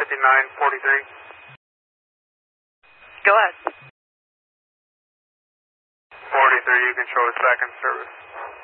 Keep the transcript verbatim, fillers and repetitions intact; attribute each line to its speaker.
Speaker 1: fifty-nine forty-three.
Speaker 2: Go ahead.
Speaker 1: forty-three, you can show us back in service.